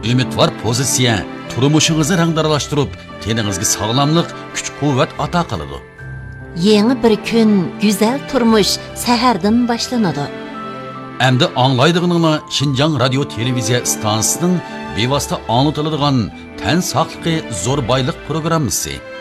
umidvor pozitsiya turmushingizni rangdaralashtirib, teningizga sog'lomlik, kuch-quvvat ato qiladi. Yeni bir kun, güzel turmuş seherden başlanadı. Endi anglaydiganingni Şinjan radio televiziya stansiyasining bevosita anglatiladigan tan saqligi zo'r boylik programmasi.